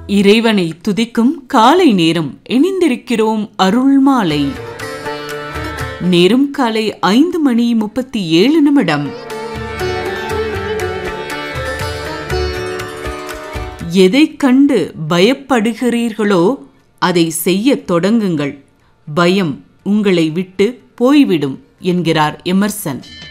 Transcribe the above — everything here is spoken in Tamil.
இறைவனை துதிக்கும் காலை நேரம் இணைந்திருக்கிறோம். அருள் மாலை நேரம் காலை 5:37. எதை கண்டு பயப்படுகிறீர்களோ அதை செய்ய தொடங்குங்கள். பயம் உங்களை விட்டு போய்விடும் என்கிறார் எமர்சன்.